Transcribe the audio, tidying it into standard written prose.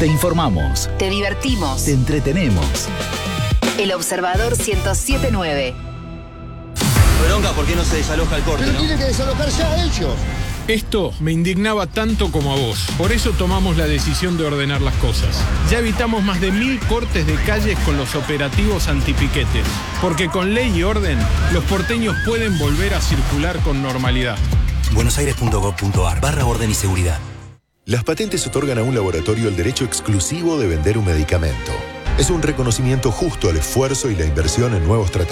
Te informamos. Te divertimos. Te entretenemos. El Observador 107.9. Bronca, ¿por qué no se desaloja el corte? Pero ¿no? tienen que desalojarse a ellos. Esto me indignaba tanto como a vos. Por eso tomamos la decisión de ordenar las cosas. Ya evitamos más de 1000 cortes de calles con los operativos antipiquetes. Porque con ley y orden, los porteños pueden volver a circular con normalidad. buenosaires.gov.ar/orden y seguridad. Las patentes otorgan a un laboratorio el derecho exclusivo de vender un medicamento. Es un reconocimiento justo al esfuerzo y la inversión en nuevos tratamientos.